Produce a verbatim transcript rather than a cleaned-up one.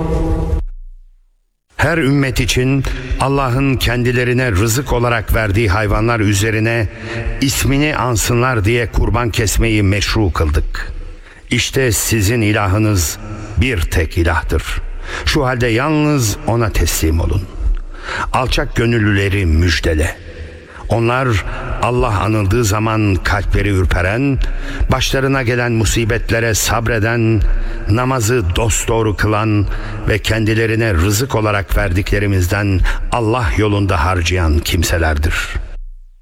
Her ümmet için Allah'ın kendilerine rızık olarak verdiği hayvanlar üzerine ismini ansınlar diye kurban kesmeyi meşru kıldık. İşte sizin ilahınız bir tek ilahtır. Şu halde yalnız ona teslim olun. Alçak gönüllüleri müjdele. Onlar Allah anıldığı zaman kalpleri ürperen, başlarına gelen musibetlere sabreden, namazı dosdoğru kılan ve kendilerine rızık olarak verdiklerimizden Allah yolunda harcayan kimselerdir.